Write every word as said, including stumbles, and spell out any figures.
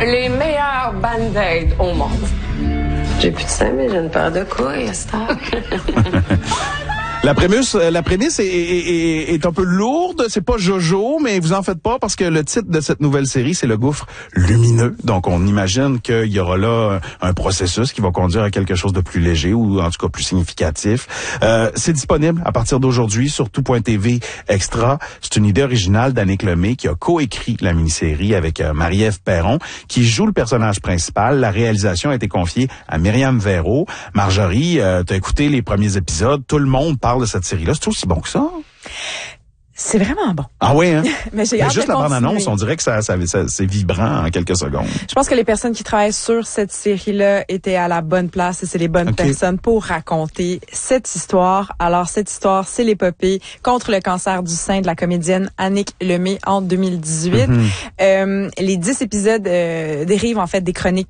les meilleurs band-aids au monde. J'ai plus de seins, mais j'ai une paire de couilles à cette heure. La prémisse, la prémisse est, est, est, est un peu lourde. C'est pas Jojo, mais vous en faites pas parce que le titre de cette nouvelle série, c'est Le Gouffre Lumineux. Donc, on imagine qu'il y aura là un processus qui va conduire à quelque chose de plus léger ou en tout cas plus significatif. Euh, c'est disponible à partir d'aujourd'hui sur tout point t v extra. C'est une idée originale d'Annick Lemay qui a coécrit la mini-série avec euh, Marie-Ève Perron qui joue le personnage principal. La réalisation a été confiée à Myriam Véraud. Marjorie, euh, t'as écouté les premiers épisodes. Tout le monde parle de cette série-là. C'est aussi bon que ça? C'est vraiment bon. Ah oui, hein? Mais j'ai Mais hâte juste de la continuer. bande-annonce, on dirait que ça, ça, ça, c'est vibrant en quelques secondes. Je pense que les personnes qui travaillent sur cette série-là étaient à la bonne place et c'est les bonnes Okay. personnes pour raconter cette histoire. Alors, cette histoire, c'est l'épopée contre le cancer du sein de la comédienne Annick Lemay en deux mille dix-huit. Mm-hmm. Euh, les dix épisodes euh, dérivent en fait des chroniques